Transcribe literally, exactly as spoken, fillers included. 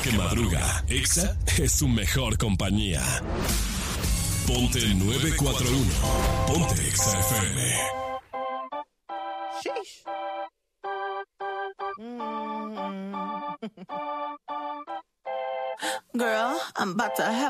que madruga, Exa es su mejor compañía. Ponte nueve cuatro uno. Ponte Exa F M. Sheesh. Mm-hmm. Girl, I'm about to have